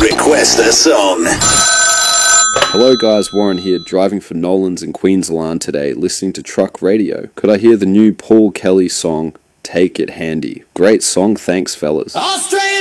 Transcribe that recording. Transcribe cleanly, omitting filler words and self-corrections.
Request a song. Hello guys, Warren here, driving for Nolan's in Queensland today, listening to Truck Radio. Could I hear the new Paul Kelly song, Take It Handy? Great song, thanks fellas. Australia!